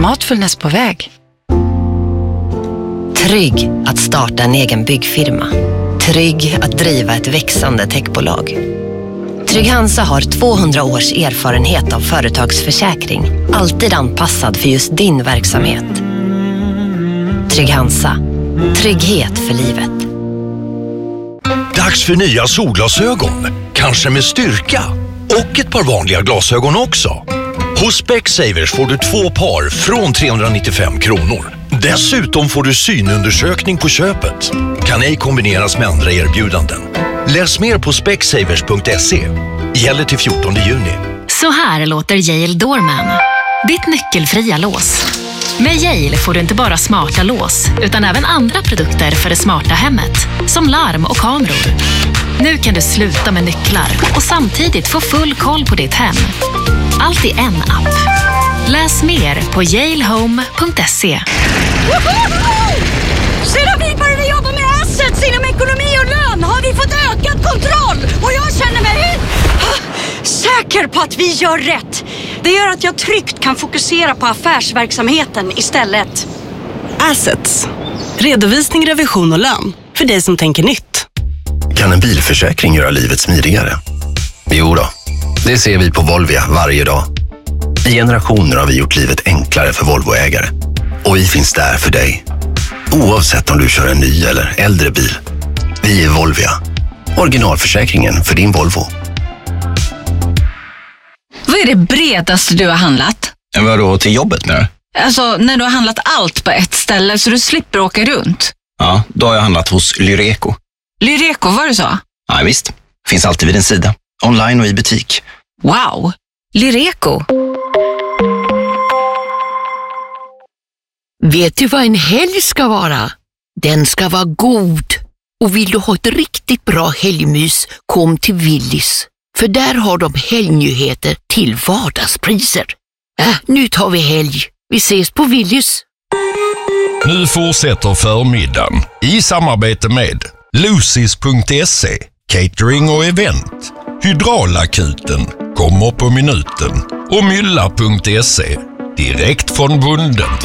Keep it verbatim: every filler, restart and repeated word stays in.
Matfullness på väg. Trygg att starta en egen byggfirma. Trygg att driva ett växande techbolag. Trygg Hansa har tvåhundra års erfarenhet av företagsförsäkring. Alltid anpassad för just din verksamhet. Trygg Hansa. Trygghet för livet. Dags för nya solglasögon. Kanske med styrka. Och ett par vanliga glasögon också. Hos Specsavers får du två par från trehundranittiofem kronor. Dessutom får du synundersökning på köpet. Kan ej kombineras med andra erbjudanden. Läs mer på specsavers punkt se. Gäller till fjortonde juni. Så här låter Yale Doorman. Ditt nyckelfria lås. Med Yale får du inte bara smarta lås, utan även andra produkter för det smarta hemmet. Som larm och kameror. Nu kan du sluta med nycklar och samtidigt få full koll på ditt hem. Allt i en app. Läs mer på yale home punkt se. Sedan vi började jobba med assets inom ekonomi och lön har vi fått ökad kontroll. Och jag känner mig säker på att vi gör rätt. Det gör att jag tryggt kan fokusera på affärsverksamheten istället. Assets. Redovisning, revision och lön. För dig som tänker nytt. Kan en bilförsäkring göra livet smidigare? Jo då, det ser vi på Volvia varje dag. I generationer har vi gjort livet enklare för Volvoägare. Och vi finns där för dig. Oavsett om du kör en ny eller äldre bil. Vi är Volvia. Originalförsäkringen för din Volvo. Vad är det bredaste du har handlat? Vadå, till jobbet med det? Alltså, när du har handlat allt på ett ställe så du slipper åka runt. Ja, då har jag handlat hos Lyreco. Lyreco, var det så? Ja, visst. Finns alltid vid en sida. Online och i butik. Wow! Lyreco. Vet du vad en helg ska vara? Den ska vara god. Och vill du ha ett riktigt bra helgmys, kom till Willys. För där har de helgnyheter till vardagspriser. Äh, nu tar vi helg. Vi ses på Willys. Nu fortsätter förmiddagen i samarbete med Lucis punkt se, catering och event. Hydraulakuten kommer på minuten och Mylla punkt se, direkt från bunden.